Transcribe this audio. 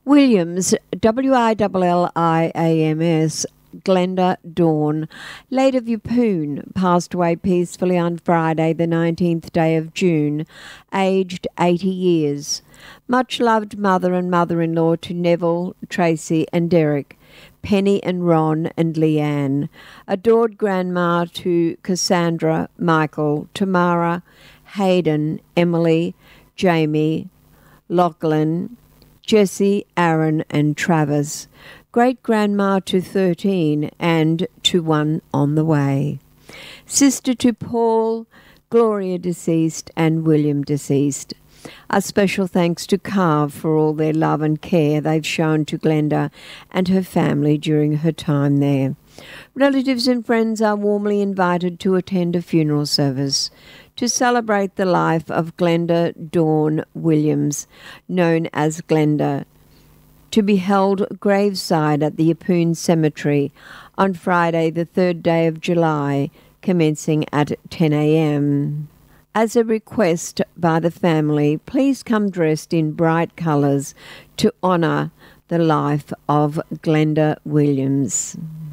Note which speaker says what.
Speaker 1: Williams, Williams, Glenda Dawn, late of Yeppoon, passed away peacefully on Friday, the 19th day of June, aged 80 years. Much loved mother and mother-in-law to Neville, Tracy and Derek, Penny and Ron and Leanne. Adored grandma to Cassandra, Michael, Tamara, Hayden, Emily, Jamie, Lachlan, Jesse, Aaron and Travis. Great-grandma to 13 and to 1 on the way. Sister to Paul, Gloria deceased and William deceased. A special thanks to Carve for all their love and care they've shown to Glenda and her family during her time there. Relatives and friends are warmly invited to attend a funeral service to celebrate the life of Glenda Dawn Williams, known as Glenda, to be held graveside at the Yeppoon Cemetery on Friday, the 3rd day of July, commencing at 10 a.m. As a request by the family, please come dressed in bright colours to honour the life of Glenda Williams.